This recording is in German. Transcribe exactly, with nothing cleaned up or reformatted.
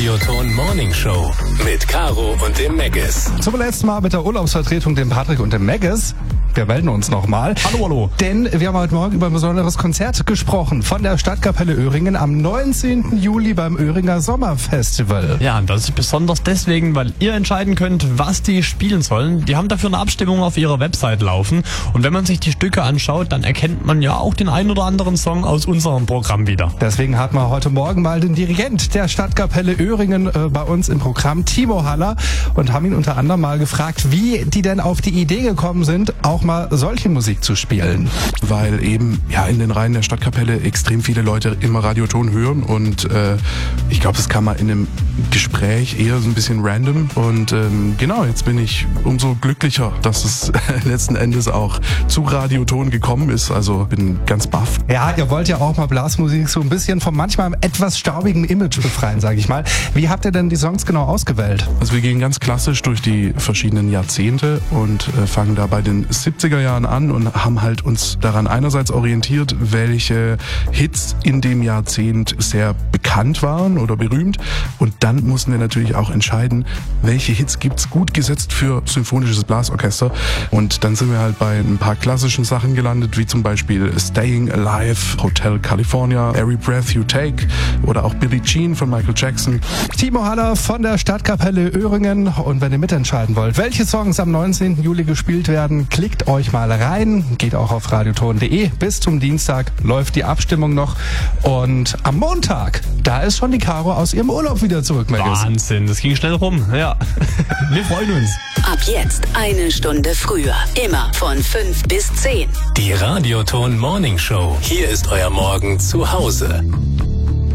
Radioton Morning Show mit Caro und dem Megis. Zum letzten Mal mit der Urlaubsvertretung, dem Patrick und dem Megis. Wir melden uns nochmal. Hallo, hallo. Denn wir haben heute Morgen über ein besonderes Konzert gesprochen von der Stadtkapelle Öhringen am neunzehnten Juli beim Öhringer Sommerfestival. Ja, und das ist besonders deswegen, weil ihr entscheiden könnt, was die spielen sollen. Die haben dafür eine Abstimmung auf ihrer Website laufen. Und wenn man sich die Stücke anschaut, dann erkennt man ja auch den ein oder anderen Song aus unserem Programm wieder. Deswegen hatten wir heute Morgen mal den Dirigent der Stadtkapelle Öhringen äh, bei uns im Programm, Timo Haller, und haben ihn unter anderem mal gefragt, wie die denn auf die Idee gekommen sind, auch mal solche Musik zu spielen. Weil eben ja in den Reihen der Stadtkapelle extrem viele Leute immer Radioton hören und äh, ich glaube, das kam mal in einem Gespräch eher so ein bisschen random und ähm, genau, jetzt bin ich umso glücklicher, dass es letzten Endes auch zu Radioton gekommen ist, also bin ganz baff. Ja, ihr wollt ja auch mal Blasmusik so ein bisschen vom manchmal etwas staubigen Image befreien, sage ich mal. Wie habt ihr denn die Songs genau ausgewählt? Also wir gehen ganz klassisch durch die verschiedenen Jahrzehnte und äh, fangen da bei den siebziger Jahren an und haben halt uns daran einerseits orientiert, welche Hits in dem Jahrzehnt sehr bekannt waren oder berühmt, und dann mussten wir natürlich auch entscheiden, welche Hits gibt's gut gesetzt für symphonisches Blasorchester, und dann sind wir halt bei ein paar klassischen Sachen gelandet, wie zum Beispiel Staying Alive, Hotel California, Every Breath You Take oder auch Billie Jean von Michael Jackson. Timo Haller von der Stadtkapelle Öhringen, und wenn ihr mitentscheiden wollt, welche Songs am neunzehnten Juli gespielt werden, klickt euch mal rein, geht auch auf radioton punkt de. Bis zum Dienstag läuft die Abstimmung noch, und am Montag, da ist schon die Caro aus ihrem Urlaub wieder zurück, Megis. Wahnsinn, das ging schnell rum. Ja, wir freuen uns. Ab jetzt eine Stunde früher. Immer von fünf bis zehn. Die Radioton Morning Show. Hier ist euer Morgen zu Hause.